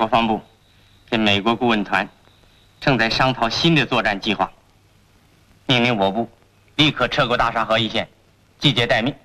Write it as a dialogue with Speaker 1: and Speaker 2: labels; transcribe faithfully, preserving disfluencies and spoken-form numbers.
Speaker 1: 国防部跟美国顾问团正在商讨新的作战计划，命令我部立刻撤过大沙河一线，季节待命。